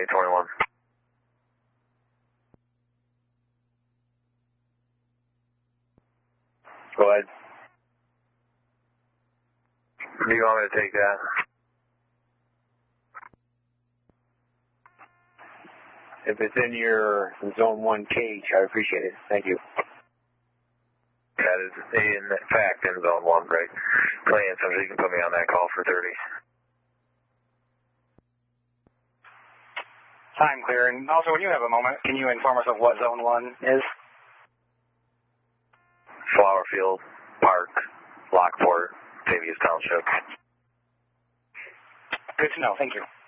821. Go ahead. Do you want me to take that? If it's in your Zone 1 cage, I appreciate it. Thank you. That is in fact in Zone 1, right? Plan, so you can put me on that call for 30. Time clear. And also, when you have a moment, can you inform us of what Zone 1 is? Flowerfield, Park, Lockport, Davies Township. Good to know. Thank you.